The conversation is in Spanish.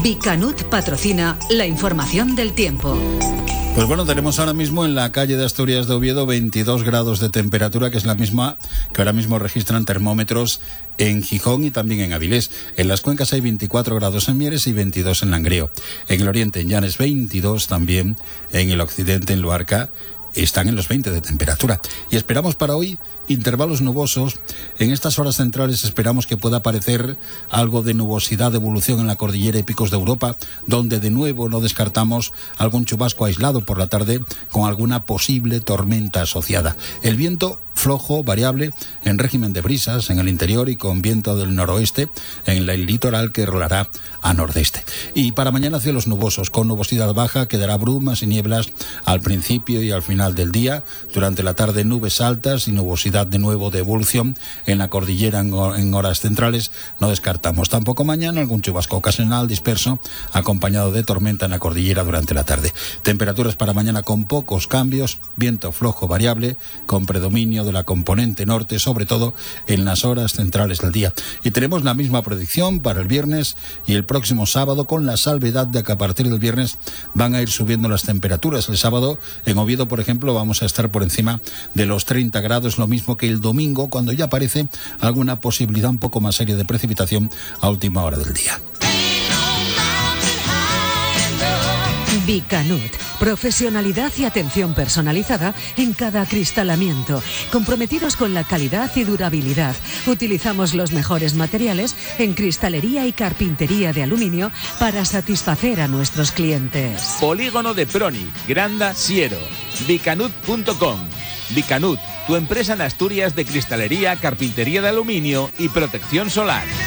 Bicanut patrocina la información del tiempo. Pues bueno, tenemos ahora mismo en la calle de Asturias de Oviedo 22 grados de temperatura, que es la misma que ahora mismo registran termómetros en Gijón y también en Avilés. En las cuencas hay 24 grados en Mieres y 22 en Langreo. En el oriente, en Llanes, 22 también. En el occidente, en Luarca, están en los 20 de temperatura. Y esperamos para hoy intervalos nubosos. En estas horas centrales esperamos que pueda aparecer algo de nubosidad de evolución en la cordillera y picos de Europa, donde de nuevo no descartamos algún chubasco aislado por la tarde con alguna posible tormenta asociada. El viento flojo, variable, en régimen de brisas en el interior y con viento del noroeste en el litoral, que rolará a nordeste. Y para mañana cielos nubosos, con nubosidad baja, quedará brumas y nieblas al principio y al final del día. Durante la tarde nubes altas y nubosidad de nuevo de evolución en la cordillera en horas centrales. No descartamos tampoco mañana algún chubasco ocasional disperso acompañado de tormenta en la cordillera durante la tarde. Temperaturas para mañana con pocos cambios, viento flojo variable con predominio de la componente norte, sobre todo en las horas centrales del día. Y tenemos la misma predicción para el viernes y el próximo sábado, con la salvedad de que a partir del viernes van a ir subiendo las temperaturas. El sábado en Oviedo, por ejemplo, vamos a estar por encima de los 30 grados, lo mismo que el domingo, cuando ya aparece alguna posibilidad un poco más seria de precipitación a última hora del día. Bicanut, profesionalidad y atención personalizada en cada acristalamiento, comprometidos con la calidad y durabilidad. Utilizamos los mejores materiales en cristalería y carpintería de aluminio para satisfacer a nuestros clientes. Polígono de Proni, Granda, Siero. Bicanut.com. Bicanut, tu empresa en Asturias de cristalería, carpintería de aluminio y protección solar.